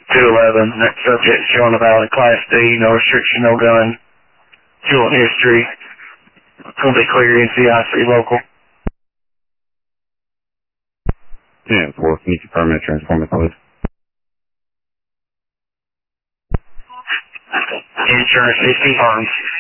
211. That subject showing a valid Class D, no restriction, no gun, fuel history. Complete clear NCIC local. 10-4, can you confirm that transformer, please? Insurance is confirmed.